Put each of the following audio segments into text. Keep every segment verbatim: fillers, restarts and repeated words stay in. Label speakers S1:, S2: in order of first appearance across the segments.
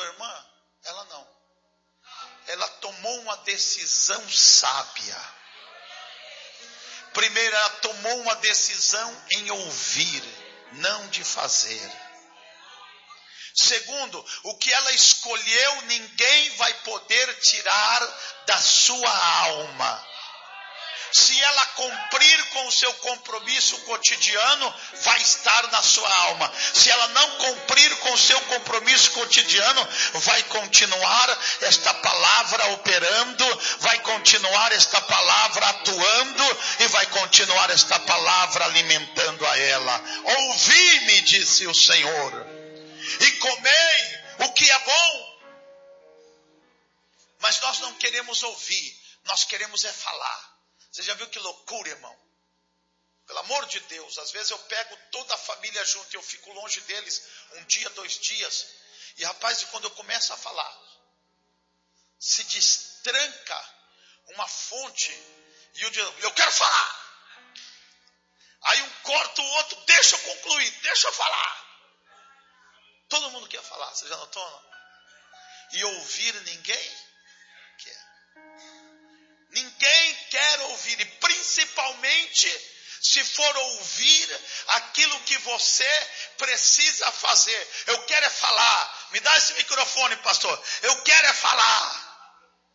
S1: tua irmã? Ela não. Ela tomou uma decisão sábia. Primeiro, ela tomou uma decisão em ouvir, não de fazer. Segundo, o que ela escolheu, ninguém vai poder tirar da sua alma. Se ela cumprir com o seu compromisso cotidiano, vai estar na sua alma. Se ela não cumprir com o seu compromisso cotidiano, vai continuar esta palavra operando, vai continuar esta palavra atuando e vai continuar esta palavra alimentando a ela. Ouvi-me, disse o Senhor, e comei o que é bom. Mas nós não queremos ouvir, nós queremos é falar. Você já viu que loucura, irmão? Pelo amor de Deus, às vezes eu pego toda a família junto e eu fico longe deles um dia, dois dias. E rapaz, quando eu começo a falar, se destranca uma fonte e eu digo, eu quero falar. Aí um corta o outro, deixa eu concluir, deixa eu falar. Todo mundo quer falar, você já notou? Não? E ouvir ninguém quer. Ninguém quer ouvir, e principalmente se for ouvir aquilo que você precisa fazer. Eu quero é falar. Me dá esse microfone, pastor. Eu quero é falar.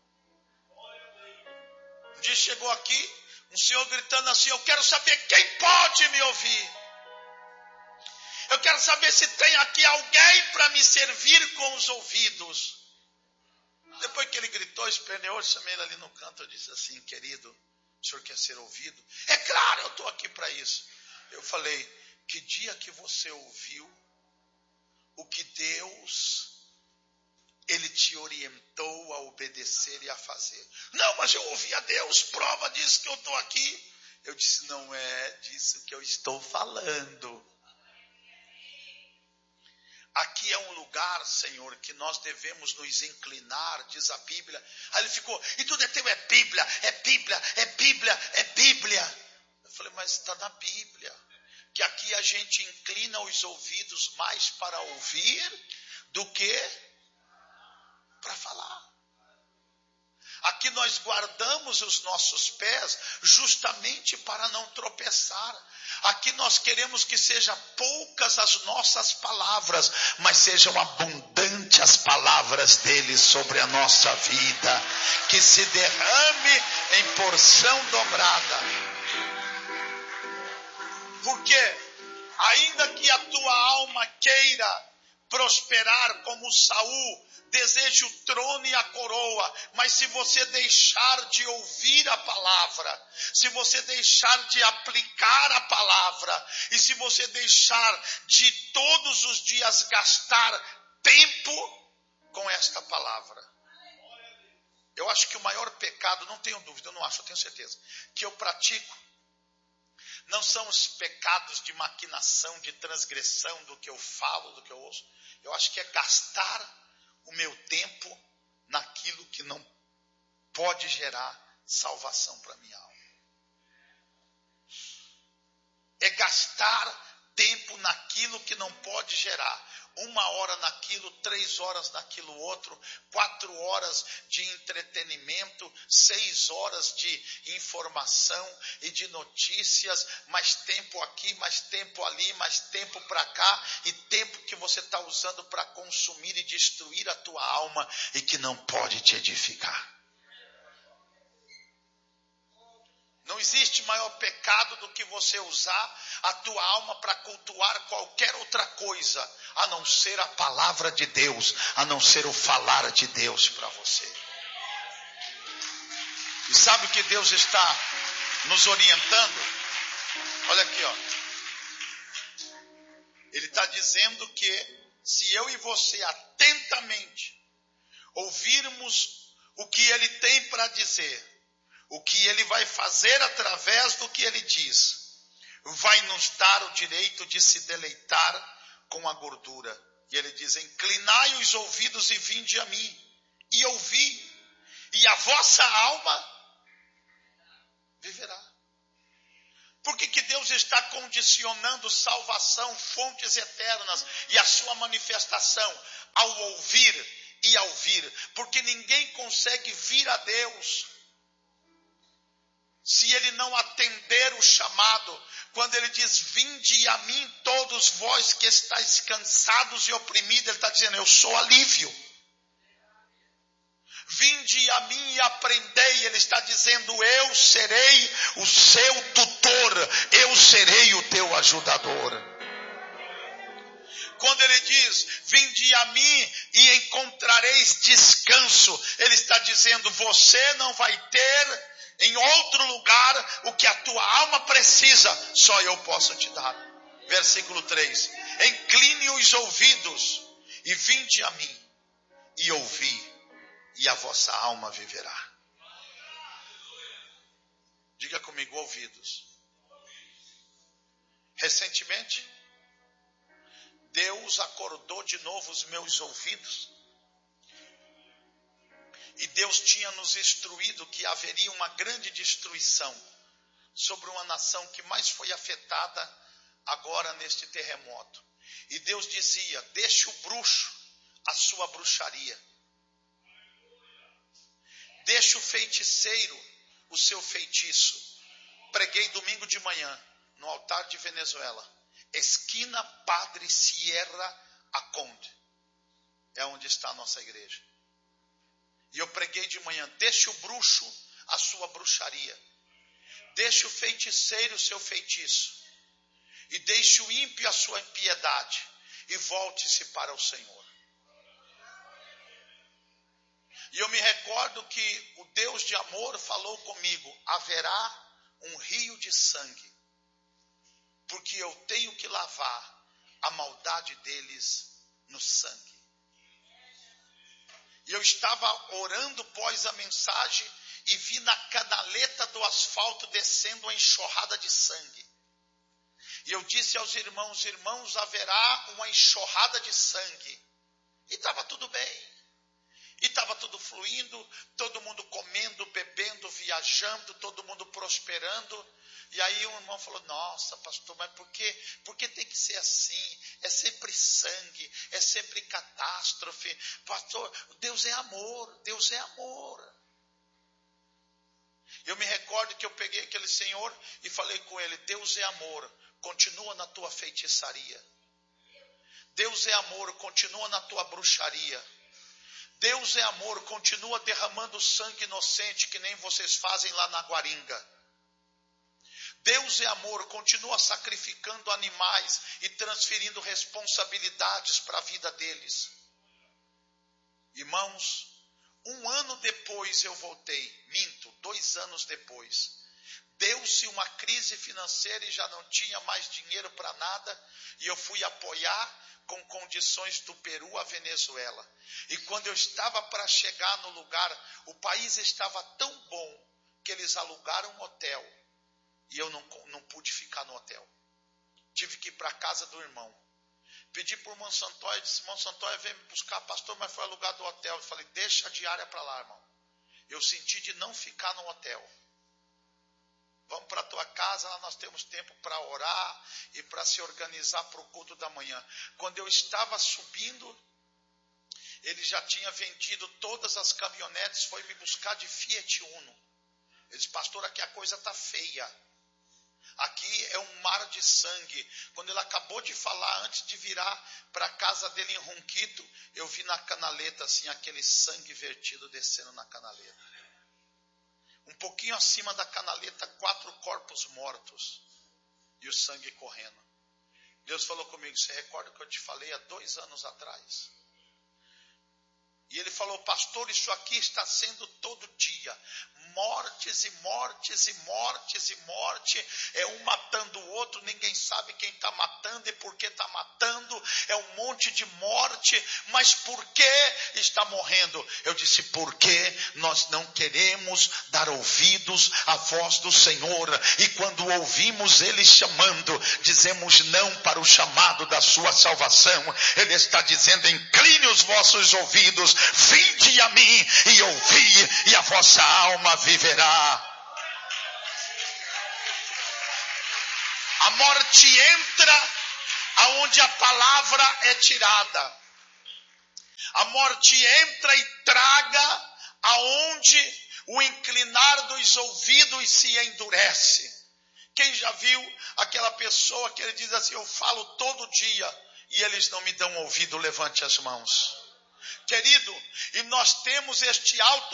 S1: Um dia chegou aqui um senhor gritando assim, eu quero saber quem pode me ouvir. Eu quero saber se tem aqui alguém para me servir com os ouvidos. Depois que ele gritou, esperneou, eu chamei ele ali no canto, eu disse assim, querido, o senhor quer ser ouvido? É claro, eu estou aqui para isso. Eu falei, que dia que você ouviu o que Deus, Ele te orientou a obedecer e a fazer? Não, mas eu ouvi a Deus, prova disso que eu estou aqui. Eu disse, não é disso que eu estou falando. Aqui é um lugar, Senhor, que nós devemos nos inclinar, diz a Bíblia. Aí ele ficou, e tudo é teu, é Bíblia, é Bíblia, é Bíblia, é Bíblia. Eu falei, mas está na Bíblia. Que aqui a gente inclina os ouvidos mais para ouvir do que para falar. Aqui nós guardamos os nossos pés justamente para não tropeçar. Aqui nós queremos que sejam poucas as nossas palavras, mas sejam abundantes as palavras dele sobre a nossa vida. Que se derrame em porção dobrada. Porque ainda que a tua alma queira prosperar como Saul, deseje o trono e a coroa, mas se você deixar de ouvir a palavra, se você deixar de aplicar a palavra, e se você deixar de todos os dias gastar tempo com esta palavra, eu acho que o maior pecado, não tenho dúvida, eu não acho, eu tenho certeza, que eu pratico, não são os pecados de maquinação, de transgressão do que eu falo, do que eu ouço. Eu acho que é gastar o meu tempo naquilo que não pode gerar salvação para a minha alma. É gastar tempo naquilo que não pode gerar. Uma hora naquilo, três horas naquilo outro, quatro horas de entretenimento, seis horas de informação e de notícias, mais tempo aqui, mais tempo ali, mais tempo para cá, e tempo que você está usando para consumir e destruir a tua alma e que não pode te edificar. Não existe maior pecado do que você usar a tua alma para cultuar qualquer outra coisa, a não ser a palavra de Deus, a não ser o falar de Deus para você. E sabe o que Deus está nos orientando? Olha aqui, ó. Ele está dizendo que se eu e você atentamente ouvirmos o que Ele tem para dizer, o que Ele vai fazer através do que Ele diz, vai nos dar o direito de se deleitar com a gordura. E Ele diz, inclinai os ouvidos e vinde a mim, e ouvi, e a vossa alma viverá. Por que que Deus está condicionando salvação, fontes eternas e a sua manifestação ao ouvir e ao vir? Porque ninguém consegue vir a Deus se ele não atender o chamado. Quando ele diz, vinde a mim todos vós que estáis cansados e oprimidos, ele está dizendo, eu sou alívio. Vinde a mim e aprendei, ele está dizendo, eu serei o seu tutor, eu serei o teu ajudador. Quando ele diz, vinde a mim e encontrareis descanso, ele está dizendo, você não vai ter em outro lugar o que a tua alma precisa, só eu posso te dar. Versículo três, incline os ouvidos e vinde a mim e ouvi, e a vossa alma viverá. Diga comigo, ouvidos. Recentemente, Deus acordou de novo os meus ouvidos. E Deus tinha nos instruído que haveria uma grande destruição sobre uma nação que mais foi afetada agora neste terremoto. E Deus dizia, deixe o bruxo a sua bruxaria. Deixe o feiticeiro o seu feitiço. Preguei domingo de manhã no altar de Venezuela. Esquina Padre Sierra Aconde. É onde está a nossa igreja. E eu preguei de manhã, deixe o bruxo a sua bruxaria. Deixe o feiticeiro o seu feitiço. E deixe o ímpio a sua impiedade. E volte-se para o Senhor. E eu me recordo que o Deus de amor falou comigo, haverá um rio de sangue, porque eu tenho que lavar a maldade deles no sangue. E eu estava orando pós a mensagem e vi na canaleta do asfalto descendo uma enxurrada de sangue. E eu disse aos irmãos, irmãos, haverá uma enxurrada de sangue. E estava tudo bem. E estava tudo fluindo, todo mundo comendo, bebendo, viajando, todo mundo prosperando. E aí um irmão falou, nossa pastor, mas por que, por que tem que ser assim? É sempre sangue, é sempre catástrofe. Pastor, Deus é amor, Deus é amor. Eu me recordo que eu peguei aquele senhor e falei com ele, Deus é amor, continua na tua feitiçaria. Deus é amor, continua na tua bruxaria. Deus é amor, continua derramando sangue inocente que nem vocês fazem lá na Guaringa. Deus é amor, continua sacrificando animais e transferindo responsabilidades para a vida deles. Irmãos, um ano depois eu voltei, minto, dois anos depois. Deu-se uma crise financeira e já não tinha mais dinheiro para nada. E eu fui apoiar com condições do Peru à Venezuela. E quando eu estava para chegar no lugar, o país estava tão bom que eles alugaram um hotel. E eu não, não pude ficar no hotel. Tive que ir para a casa do irmão. Pedi para o irmão Santóia, disse, irmão Santóia, vem me buscar, pastor, mas foi alugado o hotel. Eu falei, deixa a diária para lá, irmão. Eu senti de não ficar no hotel. Vamos para a tua casa, lá nós temos tempo para orar e para se organizar para o culto da manhã. Quando eu estava subindo, ele já tinha vendido todas as caminhonetes, foi me buscar de Fiat Uno. Ele disse, pastor, aqui a coisa está feia. Aqui é um mar de sangue. Quando ele acabou de falar, antes de virar para a casa dele em Ronquito, eu vi na canaleta assim, aquele sangue vertido descendo na canaleta. Um pouquinho acima da canaleta, quatro corpos mortos. E o sangue correndo. Deus falou comigo, você recorda que eu te falei há dois anos atrás? E ele falou, pastor, isso aqui está sendo todo dia. Mortes e mortes e mortes e morte. É um matando o outro, ninguém sabe quem está matando e por que está matando. É um monte de morte, mas por que está morrendo? Eu disse, porque nós não queremos dar ouvidos à voz do Senhor. E quando ouvimos Ele chamando, dizemos não para o chamado da sua salvação. Ele está dizendo, incline os vossos ouvidos, vinde a mim e ouvi, e a vossa alma viverá. morte entra aonde a palavra é tirada. A morte entra e traga aonde o inclinar dos ouvidos se endurece. Quem já viu aquela pessoa que ele diz assim, eu falo todo dia e eles não me dão ouvido, levante as mãos. Querido, e nós temos este alto